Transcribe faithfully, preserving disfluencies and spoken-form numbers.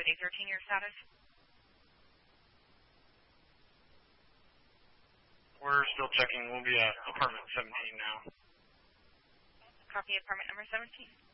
A thirteen, your status? We're still checking. We'll be at apartment seventeen now. Copy apartment number seventeen.